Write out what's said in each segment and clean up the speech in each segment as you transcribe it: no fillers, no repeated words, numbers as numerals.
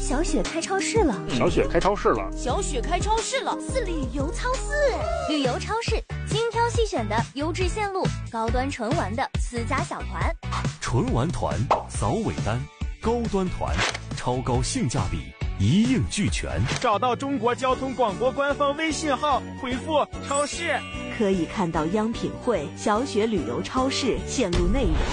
小雪开超市了， 小雪开超市了， 小雪开超市了， 是旅游超市，旅游超市，精挑细选的优质线路，高端纯玩的私家小团， 纯玩团扫尾单，高端团超高性价比，一应俱全。 找到中国交通广播官方微信号，回复超市， 可以看到央品汇、小雪旅游超市线路内容。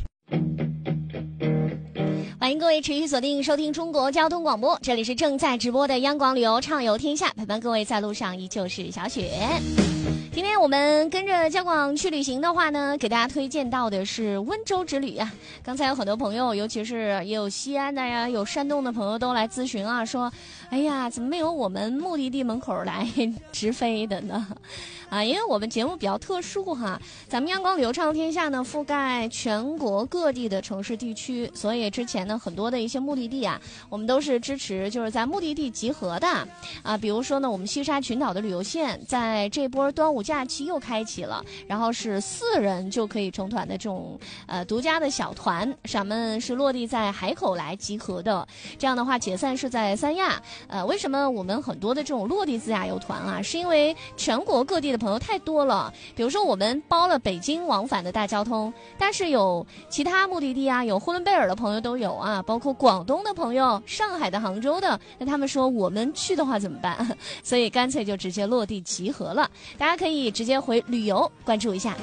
欢迎各位持续锁定收听中国交通广播，这里是正在直播的央广旅游畅游天下，陪伴各位在路上依旧是小雪。今天我们跟着交广去旅行的话呢，给大家推荐到的是温州之旅啊。刚才有很多朋友，尤其是也有西安的呀，有山东的朋友都来咨询啊，说哎呀，怎么没有我们目的地门口来直飞的呢？啊，因为我们节目比较特殊哈，咱们央广旅游畅游天下呢，覆盖全国各地的城市地区，所以之前呢很多的一些目的地啊，我们都是支持就是在目的地集合的啊。比如说呢，我们西沙群岛的旅游线在这波端午假期又开启了，然后是4人就可以成团的这种独家的小团，咱们是落地在海口来集合的。这样的话解散是在三亚。为什么我们很多的这种落地自驾游团啊，是因为全国各地的朋友太多了。比如说我们包了北京往返的大交通，但是有其他目的地啊，有呼伦贝尔的朋友都有啊，包括广东的朋友、上海的、杭州的，那他们说我们去的话怎么办？所以干脆就直接落地集合了。大家可以直接回旅游关注一下。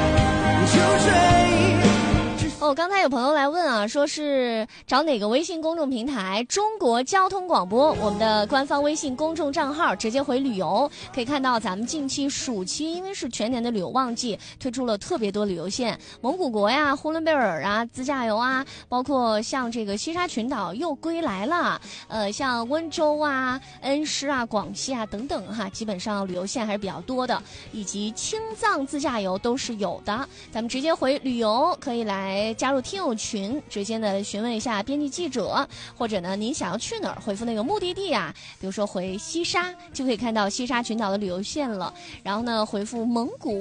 刚才有朋友来问啊，说是找哪个微信公众平台？中国交通广播，我们的官方微信公众账号，直接回旅游，可以看到咱们近期暑期，因为是全年的旅游旺季，推出了特别多旅游线，蒙古国呀、呼伦贝尔啊、自驾游啊，包括像这个西沙群岛又归来了，像温州啊、恩施啊、广西啊等等哈，基本上旅游线还是比较多的，以及青藏自驾游都是有的。咱们直接回旅游，可以来加入听友群，直接呢询问一下编辑记者，或者呢您想要去哪儿，回复那个目的地啊，比如说回西沙，就可以看到西沙群岛的旅游线了。然后呢回复蒙古